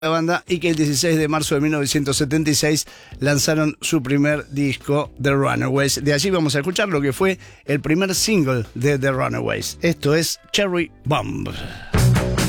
la banda y que el 16 de marzo de 1976 lanzaron su primer disco, The Runaways. De allí vamos a escuchar lo que fue el primer single de The Runaways. Esto es Cherry Bomb.